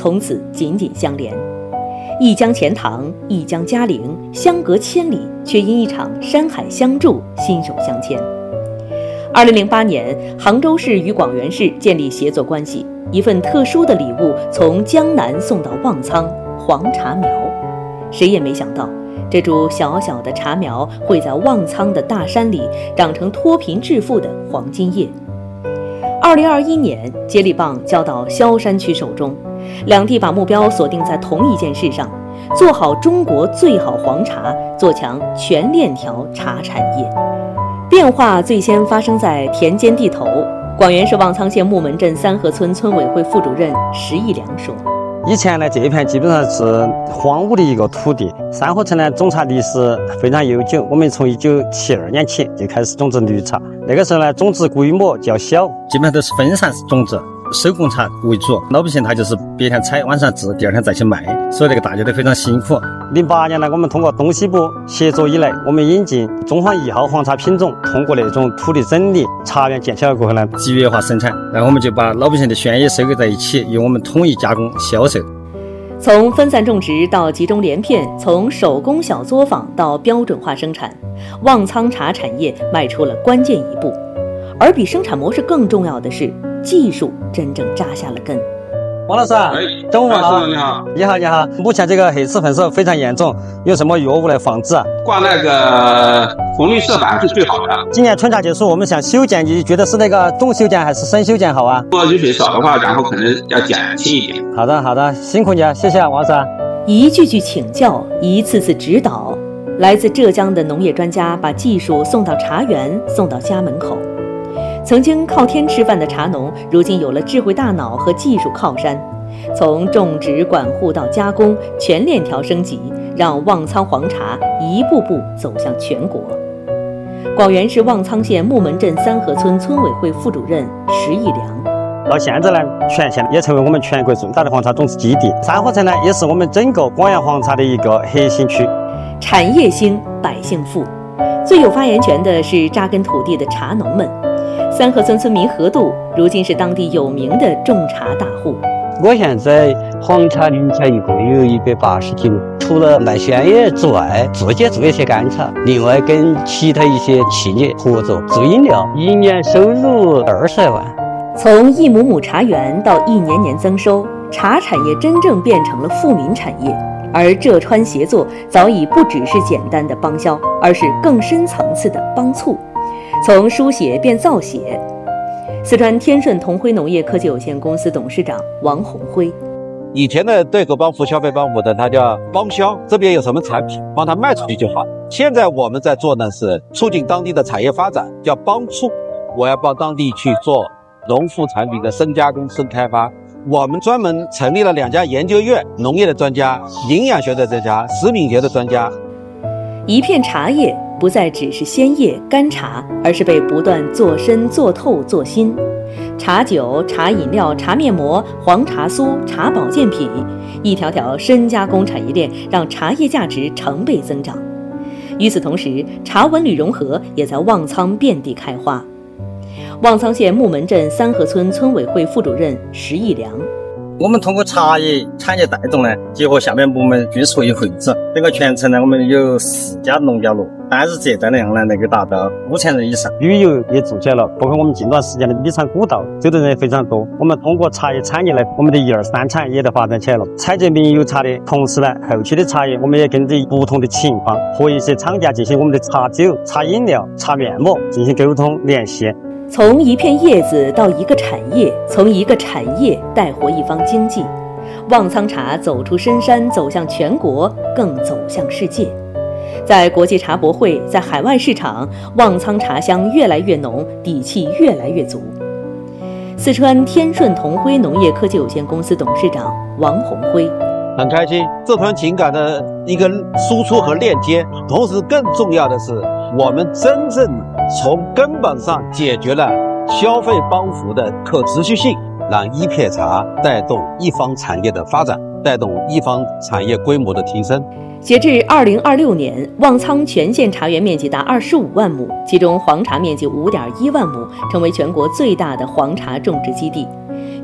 从此紧紧相连。一江钱塘，一江嘉陵，相隔千里，却因一场山海相助，心手相牵。2008年，杭州市与广元市建立协作关系，一份特殊的礼物从江南送到旺苍，黄茶苗。谁也没想到，这株小小的茶苗会在旺苍的大山里长成脱贫致富的黄金叶。2021年，接力棒交到萧山区手中，两地把目标锁定在同一件事上：做好中国最好黄茶，做强全链条茶产业。变化最先发生在田间地头。广元市旺苍县木门镇三河村村委会副主任石义良说： 以前呢，这一片基本上是荒芜的一个土地。三河村呢，种茶历史非常悠久，我们从1972年起就开始种植绿茶。那个时候呢，种植规模较小，基本上都是分散式种植，手工茶为主。老百姓他就是白天采，晚上制，第二天再去卖，所以那个大家都非常辛苦。08年呢，我们通过东西部协作以来，我们引进中黄1号黄茶品种，通过那种土地整理、茶园建起来过后呢，集约化生产，然后我们就把老百姓的鲜叶收购在一起，由我们统一加工销售。 从分散种植到集中连片，从手工小作坊到标准化生产，旺苍茶产业迈出了关键一步。而比生产模式更重要的是，技术真正扎下了根。 王老师，中午好。 你好。 你好，你好。目前这个黑刺粉虱非常严重，有什么药物来防治啊？ 挂那个红绿色板是最好的。 今年春茶结束，我们想修剪，你觉得是那个重修剪还是深修剪好啊？ 如果雨水少的话，然后可能要减轻一点。 好的，好的，辛苦你了，谢谢王老师。 一句句请教，一次次指导，来自浙江的农业专家把技术送到茶园，送到家门口。曾经靠天吃饭的茶农，如今有了智慧大脑和技术靠山，从种植管护到加工，全链条升级，让旺苍黄茶一步步走向全国。广元市旺苍县木门镇三河村村委会副主任石义良： 到现在呢，全县也成为我们全国最大的黄茶种植基地。三河村呢，也是我们整个广元黄茶的一个核心区。 产业兴，百姓富，最有发言权的是扎根土地的茶农们。三河村村民何度如今是当地有名的种茶大户。 我现在黄茶、绿茶一共有180斤，除了卖鲜叶之外，自己做一些干茶，另外跟其他一些企业合作做饮料，一年收入20万。 从一亩亩茶园到一年年增收，茶产业真正变成了富民产业。而浙川协作早已不只是简单的帮销，而是更深层次的帮促，从书写变造写。四川天顺同辉农业科技有限公司董事长王宏辉： 以前的对口帮扶、消费帮扶的，它叫帮销，这边有什么产品帮它卖出去就好。现在我们在做的是促进当地的产业发展，叫帮促。我要帮当地去做农副产品的深加工、深开发。我们专门成立了2家研究院，农业的专家、营养学的专家、食品学的专家。 一片茶叶不再只是鲜叶干茶，而是被不断做深做透做新。茶酒、茶饮料、茶面膜、黄茶酥、茶保健品，一条条深加工产业链让茶叶价值成倍增长。与此同时，茶文旅融合也在旺苍遍地开花。旺苍县木门镇三河村村委会副主任石义良： 我们通过茶叶产业带动呢，结合下面部门均属于会址，整个全城呢，我们有4家农标路，单日接待量呢能够达到5000人以上。旅游也做起来了，包括我们近段时间的米厂古道，走的人也非常多。我们通过茶叶产业呢，我们的1、2、3产业都发展起来了。采摘名油茶的同时呢，后期的茶叶我们也根据不同的情况和一些厂家进行我们的茶酒、茶饮料、茶面膜进行沟通联系。 从一片叶子到一个产业，从一个产业带活一方经济，旺苍茶走出深山，走向全国，更走向世界。在国际茶博会，在海外市场，旺苍茶香越来越浓，底气越来越足。四川天顺同辉农业科技有限公司董事长王宏辉： 很开心，这团情感的一个输出和链接，同时更重要的是，我们真正从根本上解决了消费帮扶的可持续性，让一片茶带动一方产业的发展，带动一方产业规模的提升。 截至2026年，旺苍全县茶园面积达25万亩，其中黄茶面积5.1万亩，成为全国最大的黄茶种植基地。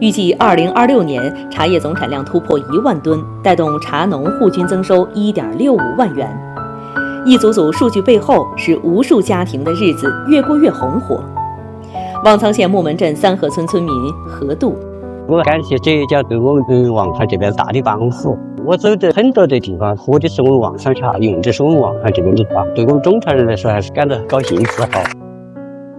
预计2026年茶叶总产量突破1万吨，带动茶农户均增收1.65万元。一组组数据背后，使无数家庭的日子越过越红火。望苍县木门镇三河村村民何度， 我感谢浙江对我们望川这边大的帮扶。我走的很多的地方，喝的是我们望川茶，用的是我们望川这边的茶，对我们中川人来说还是感到高兴自豪。